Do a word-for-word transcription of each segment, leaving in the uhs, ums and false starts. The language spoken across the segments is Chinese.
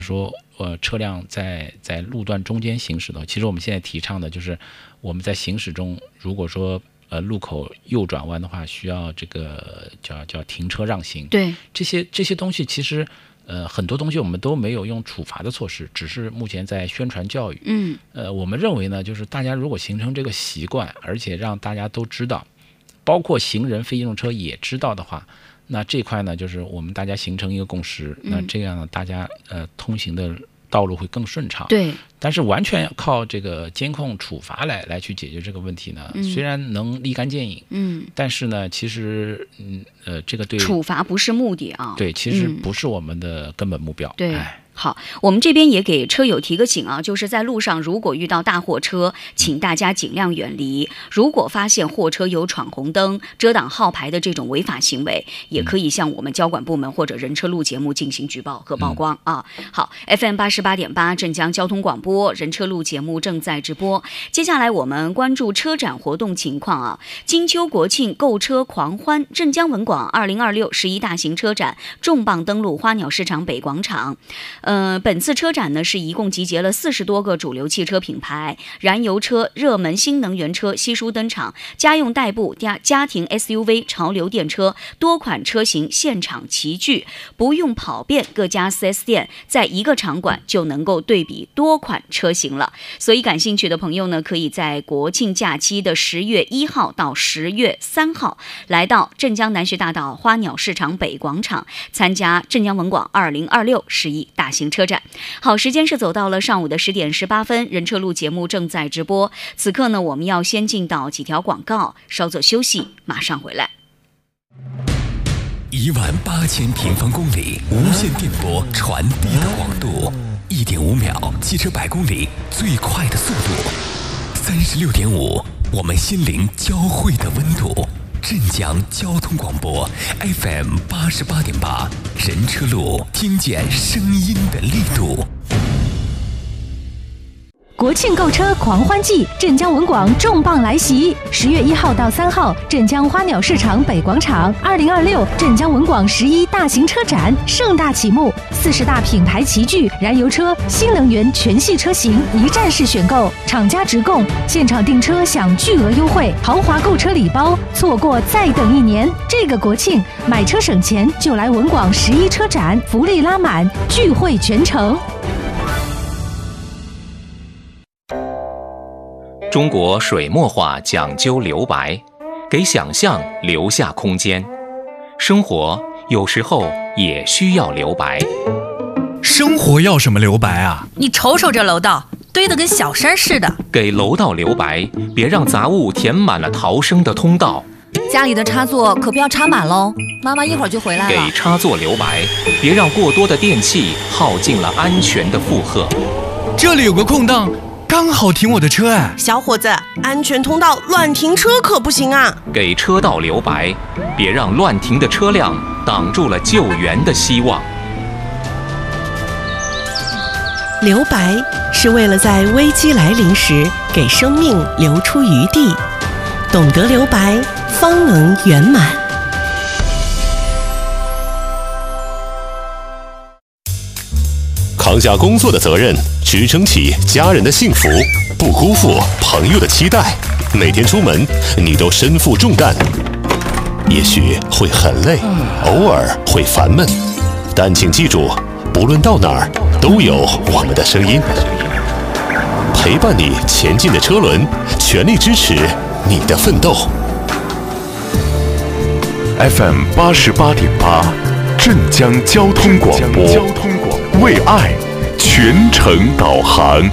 说呃车辆在在路段中间行驶的，其实我们现在提倡的就是我们在行驶中，如果说呃路口右转弯的话，需要这个叫叫停车让行。 对， 这些这些东西其实呃很多东西我们都没有用处罚的措施，只是目前在宣传教育。 嗯， 呃，我们认为呢，就是大家如果形成这个习惯，而且让大家都知道，包括行人、非机动车也知道的话。那这块呢，就是我们大家形成一个共识，嗯、那这样呢，大家呃通行的道路会更顺畅。 对， 但是完全靠这个监控处罚来来去解决这个问题呢，嗯、虽然能立竿见影，嗯，但是呢，其实嗯呃，这个对处罚不是目的啊， 对，其实不是我们的根本目标。 嗯、对。好，我们这边也给车友提个醒啊，就是在路上如果遇到大货车，请大家尽量远离。如果发现货车有闯红灯、遮挡号牌的这种违法行为，也可以向我们交管部门或者人车路节目进行举报和曝光、嗯、啊。好 ，F M 八十八点八镇江交通广播人车路节目正在直播。接下来我们关注车展活动情况啊。金秋国庆购车狂欢，镇江文广二零二六十一大型车展重磅登陆花鸟市场北广场。呃，本次车展呢是一共集结了四十多个主流汽车品牌，燃油车、热门新能源车悉数登场，家用代步、家家庭 S U V、潮流电车多款车型现场齐聚，不用跑遍各家 四 S 店，在一个场馆就能够对比多款车型了。所以感兴趣的朋友呢，可以在国庆假期的十月一号到十月三号，来到镇江南学大道花鸟市场北广场，参加镇江文广二零二六十一大型车展。好，时间是走到了上午的十点十八分，人车路节目正在直播。此刻呢，我们要先进到几条广告，稍作休息，马上回来。 一万八千平方公里无线电波传递的广度，一点五秒汽车百公里最快的速度，三十六点五，我们心灵交汇的温度。镇江交通广播 F M 八十八点八，人车路，听见声音的力度。 国庆购车狂欢季，镇江文广重磅来袭！十月一号到三号，镇江花鸟市场北广场，二零二六镇江文广十一大型车展盛大启幕，四十大品牌齐聚，燃油车、新能源全系车型一站式选购，厂家直供，现场订车享巨额优惠，豪华购车礼包，错过再等一年。这个国庆买车省钱，就来文广十一车展，福利拉满，聚会全城。 中国水墨画讲究留白，给想象留下空间。生活有时候也需要留白。 生活要什么留白啊？ 你瞅瞅这楼道，堆得跟小山似的。 给楼道留白，别让杂物填满了逃生的通道。 家里的插座可不要插满喽，妈妈一会儿就回来了。 给插座留白，别让过多的电器耗尽了安全的负荷。 这里有个空档，刚好停我的车哎！ 小伙子，安全通道乱停车可不行啊！ 给车道留白，别让乱停的车辆挡住了救援的希望。 留白是为了在危机来临时给生命留出余地，懂得留白，方能圆满。 扛下工作的责任，支撑起家人的幸福，不辜负朋友的期待。每天出门，你都身负重担，也许会很累，偶尔会烦闷，但请记住，不论到哪儿，都有我们的声音陪伴你前进的车轮，全力支持你的奋斗。 F M 八十八点八，镇江交通广播，为爱全程导航。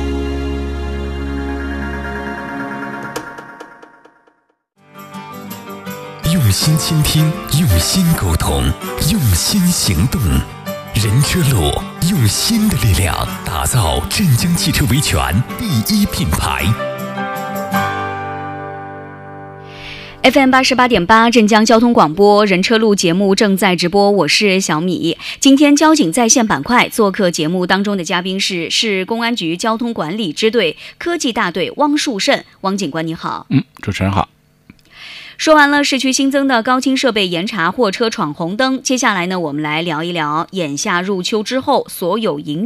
用心倾听，用心沟通，用心行动。人车路用心的力量打造镇江汽车维权第一品牌。 F M 八十八点八镇江交通广播人车路节目正在直播，我是小米。今天交警在线板块做客节目当中的嘉宾是市公安局交通管理支队科技大队汪树胜，汪警官你好。 嗯，主持人好。 说完了市区新增的高清设备严查货车闯红灯，接下来呢，我们来聊一聊眼下入秋之后所有营